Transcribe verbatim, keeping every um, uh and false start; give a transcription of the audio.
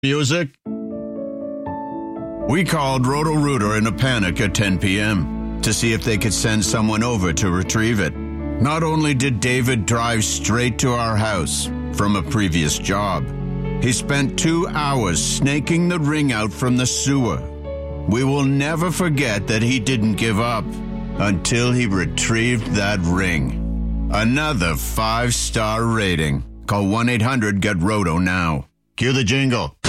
Music? We called Roto-Rooter in a panic at ten p.m. to see if they could send someone over to retrieve it. Not only did David drive straight to our house from a previous job, he spent two hours snaking the ring out from the sewer. We will never forget that he didn't give up until he retrieved that ring. Another five-star rating. Call one eight hundred get roto now. Cue the jingle.